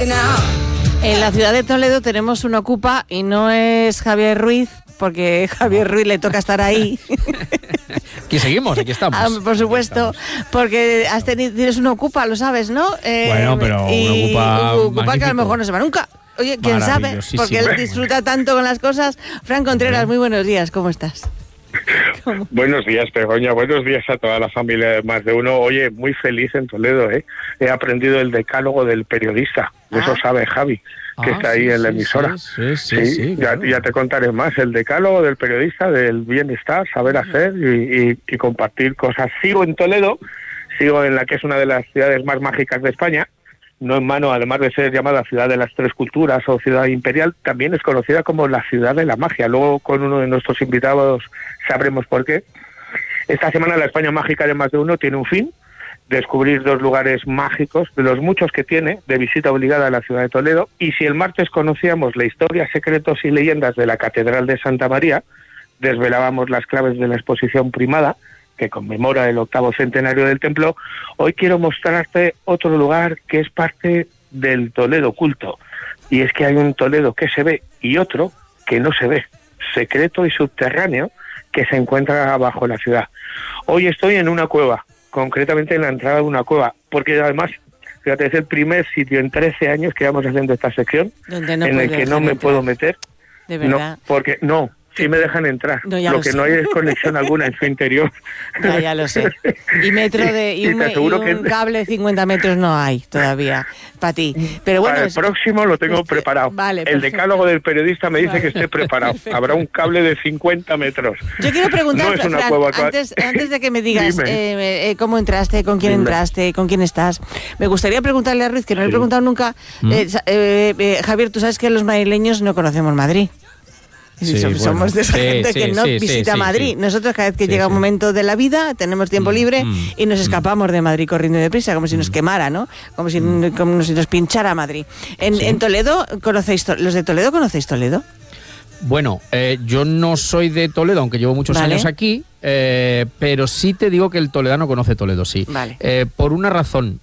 En la ciudad de Toledo tenemos un ocupa y no es Javier Ruiz, porque Javier Ruiz le toca estar ahí. Aquí seguimos, aquí estamos. Por supuesto, porque tienes un ocupa, lo sabes, ¿no? Bueno, pero un ocupa que a lo mejor no se va nunca. Oye, quién sabe, porque él disfruta tanto con las cosas. Fran Contreras, muy buenos días, ¿cómo estás? ¿Cómo? Buenos días, Begoña, buenos días a toda la familia de Más de Uno. Oye, muy feliz en Toledo, ¿eh? He aprendido el decálogo del periodista, eso sabe Javi, que está ahí en la emisora. Sí, ya te contaré más, el decálogo del periodista, del bienestar, saber hacer y compartir cosas. Sigo en Toledo, sigo en la que es una de las ciudades más mágicas de España. No en vano, además de ser llamada Ciudad de las Tres Culturas o Ciudad Imperial, también es conocida como la Ciudad de la Magia. Luego, con uno de nuestros invitados, sabremos por qué. Esta semana la España Mágica de Más de Uno tiene un fin: descubrir 2 lugares mágicos, de los muchos que tiene, de visita obligada a la ciudad de Toledo. Y si el martes conocíamos la historia, secretos y leyendas de la Catedral de Santa María, desvelábamos las claves de la exposición Primada, que conmemora el 8º centenario del templo, hoy quiero mostrarte otro lugar que es parte del Toledo oculto. Y es que hay un Toledo que se ve y otro que no se ve, secreto y subterráneo, que se encuentra bajo la ciudad. Hoy estoy en una cueva, concretamente en la entrada de una cueva, porque además, fíjate, es el primer sitio en 13 años que vamos haciendo esta sección en el que no me puedo meter. ¿De verdad? No, porque no. Sí me dejan entrar, no no hay es conexión alguna en su interior. Ya lo sé. Y un cable de 50 metros no hay todavía para ti. Pero bueno, para el próximo lo tengo preparado. Vale, el perfecto. decálogo del periodista me dice que esté preparado. Perfecto. Habrá un cable de 50 metros. Yo quiero preguntar, no es una Fran, cueva, antes de que me digas cómo entraste, con quién entraste, con quién estás, me gustaría preguntarle a Ruiz, que no le he preguntado nunca. Javier, tú sabes que los madrileños no conocemos Madrid. Somos de esa gente que no visita Madrid. Nosotros cada vez que llega un momento de la vida tenemos tiempo libre y nos escapamos de Madrid corriendo deprisa, como si nos quemara, ¿no? Como si nos pinchara Madrid. En Toledo, ¿los de Toledo conocéis Toledo? Bueno, yo no soy de Toledo, aunque llevo muchos años aquí, pero sí te digo que el toledano conoce Toledo, sí. Vale. Por una razón,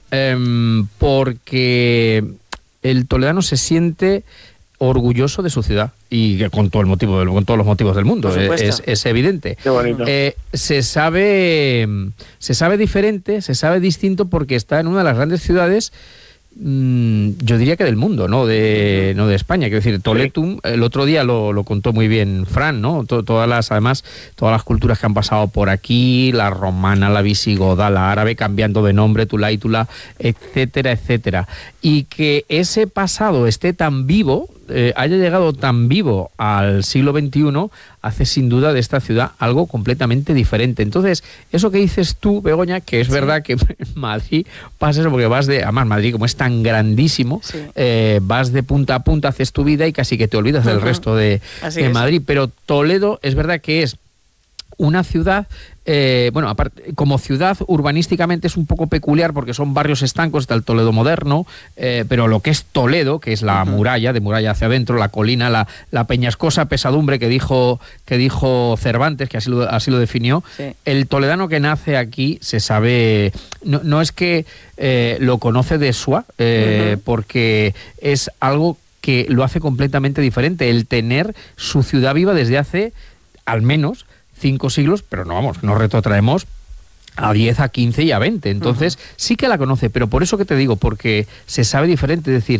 porque el toledano se siente orgulloso de su ciudad y con todos los motivos del mundo, es evidente. Qué bonito. Se sabe diferente, se sabe distinto porque está en una de las grandes ciudades, yo diría que del mundo, no de España. Quiero decir, Toletum, el otro día lo contó muy bien Fran, ¿no? Todas las culturas que han pasado por aquí, la romana, la visigoda, la árabe, cambiando de nombre, Tulaítula, etcétera, etcétera. Y que ese pasado esté tan vivo, haya llegado tan vivo al siglo XXI, hace sin duda de esta ciudad algo completamente diferente. Entonces, eso que dices tú, Begoña, que es verdad que en Madrid pasa eso, porque además Madrid, como es tan grandísimo, vas de punta a punta, haces tu vida y casi que te olvidas del resto de Madrid. Pero Toledo es verdad que es una ciudad, aparte, como ciudad urbanísticamente es un poco peculiar porque son barrios estancos, está el Toledo moderno, pero lo que es Toledo, que es la muralla, de muralla hacia adentro, la colina, la peñascosa pesadumbre que dijo Cervantes, que así lo definió, el toledano que nace aquí se sabe, no es que lo conoce de sua, porque es algo que lo hace completamente diferente, el tener su ciudad viva desde hace al menos 5 siglos, pero nos retrotraemos a 10, a 15 y a 20. Entonces, sí que la conoce, pero por eso que te digo, porque se sabe diferente. Es decir,